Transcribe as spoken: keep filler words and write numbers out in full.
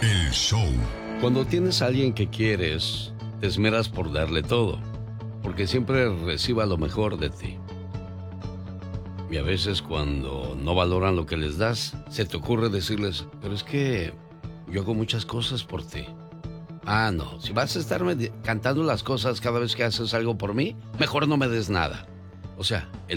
El show. Cuando tienes a alguien que quieres, te esmeras por darle todo, porque siempre reciba lo mejor de ti. Y a veces cuando no valoran lo que les das, se te ocurre decirles, pero es que yo hago muchas cosas por ti. Ah, no, si vas a estarme cantando las cosas cada vez que haces algo por mí, mejor no me des nada. O sea, el